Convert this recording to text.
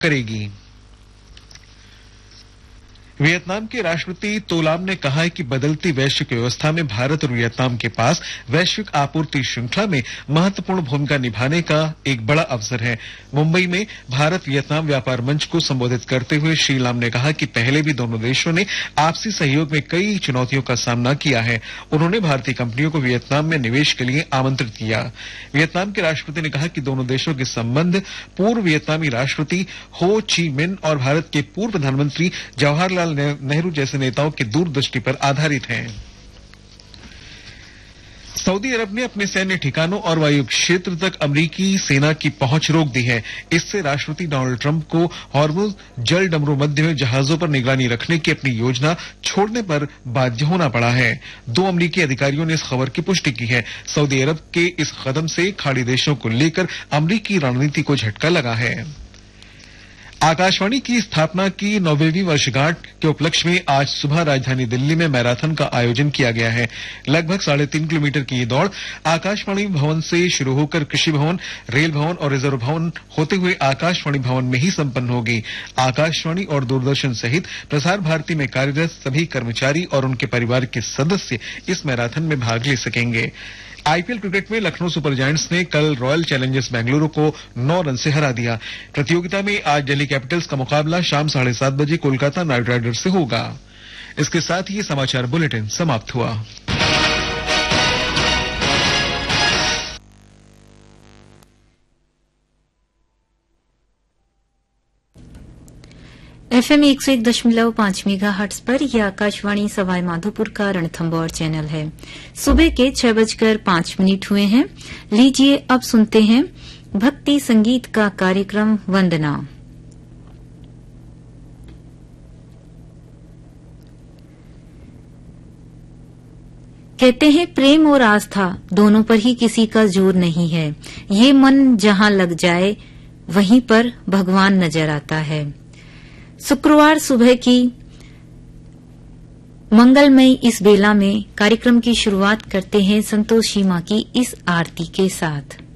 करेगी। वियतनाम के राष्ट्रपति तो लाम ने कहा है कि बदलती वैश्विक व्यवस्था में भारत और वियतनाम के पास वैश्विक आपूर्ति श्रृंखला में महत्वपूर्ण भूमिका निभाने का एक बड़ा अवसर है। मुंबई में भारत वियतनाम व्यापार मंच को संबोधित करते हुए श्री लाम ने कहा कि पहले भी दोनों देशों ने आपसी सहयोग में कई चुनौतियों का सामना किया है। उन्होंने भारतीय कंपनियों को वियतनाम में निवेश के लिए आमंत्रित किया। वियतनाम के राष्ट्रपति ने कहा कि दोनों देशों के संबंध पूर्व वियतनामी राष्ट्रपति हो ची मिन और भारत के पूर्व प्रधानमंत्री जवाहरलाल नेहरू जैसे नेताओं की दूरदृष्टि पर आधारित हैं। सऊदी अरब ने अपने सैन्य ठिकानों और वायु क्षेत्र तक अमेरिकी सेना की पहुंच रोक दी है। इससे राष्ट्रपति डोनाल्ड ट्रंप को हॉर्मुज जल डमरू मध्य में जहाजों पर निगरानी रखने की अपनी योजना छोड़ने पर बाध्य होना पड़ा है। 2 अमेरिकी अधिकारियों ने इस खबर की पुष्टि की है। सऊदी अरब के इस कदम से खाड़ी देशों को लेकर अमेरिकी रणनीति को झटका लगा है। आकाशवाणी की स्थापना की 9वीं वर्षगांठ के उपलक्ष्य में आज सुबह राजधानी दिल्ली में मैराथन का आयोजन किया गया है। लगभग 3.5 किलोमीटर की ये दौड़ आकाशवाणी भवन से शुरू होकर कृषि भवन, रेल भवन और रिजर्व भवन होते हुए आकाशवाणी भवन में ही संपन्न होगी। आकाशवाणी और दूरदर्शन सहित प्रसार भारती में कार्यरत सभी कर्मचारी और उनके परिवार के सदस्य इस मैराथन में भाग ले सकेंगे। आईपीएल क्रिकेट में लखनऊ सुपर जायंट्स ने कल रॉयल चैलेंजर्स बेंगलुरु को 9 रन से हरा दिया। प्रतियोगिता में आज दिल्ली कैपिटल्स का मुकाबला शाम 7:30 बजे कोलकाता नाइट राइडर्स से होगा। इसके साथ ही ये समाचार बुलेटिन समाप्त हुआ। FM 101.5 मेगाहर्ट्ज पर यह आकाशवाणी सवाई माधोपुर का रणथंबोर चैनल है। सुबह के 6:05 हुए हैं। लीजिए अब सुनते हैं भक्ति संगीत का कार्यक्रम वंदना। कहते हैं प्रेम और आस्था दोनों पर ही किसी का जोर नहीं है। ये मन जहां लग जाए वहीं पर भगवान नजर आता है। शुक्रवार सुबह की मंगलमय इस बेला में कार्यक्रम की शुरुआत करते हैं संतोषी मां की इस आरती के साथ।